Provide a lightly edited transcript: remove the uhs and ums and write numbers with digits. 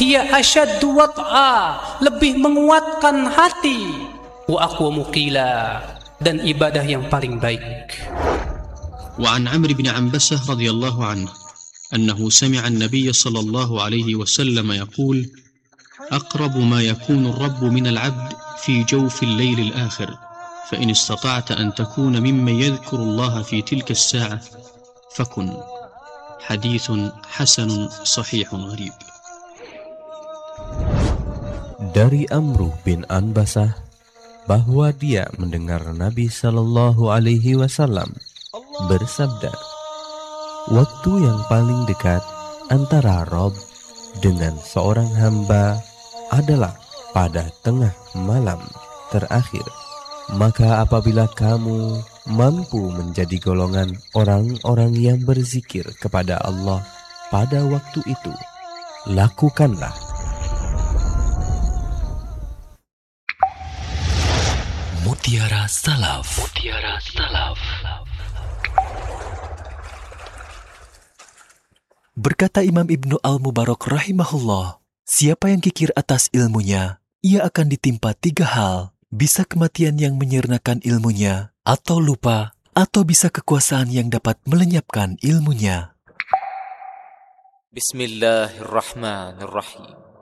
hiya ashaddu wat'a, lebih menguatkan hati, wa aqwamu qila, dan ibadah yang paling baik. وعن عمرو بن عنبسة رضي الله عنه أنه سمع النبي صلى الله عليه وسلم يقول: أقرب ما يكون الرب من العبد في جوف الليل الآخر، فإن استطعت أن تكون ممن يذكر الله في تلك الساعة فكن. حديث حسن صحيح غريب. Dari Amr bin Anbasah bahwa dia mendengar Nabi Shallallahu Alaihi Wasallam bersabda, waktu yang paling dekat antara Rob dengan seorang hamba adalah pada tengah malam terakhir. Maka apabila kamu mampu menjadi golongan orang-orang yang berzikir kepada Allah pada waktu itu, lakukanlah. Mutiara Salaf. Mutiara Salaf. Berkata Imam Ibnu Al-Mubarak rahimahullah, siapa yang kikir atas ilmunya, ia akan ditimpa 3 hal. Bisa kematian yang menyirnakan ilmunya, atau lupa, atau bisa kekuasaan yang dapat melenyapkan ilmunya. Bismillahirrahmanirrahim.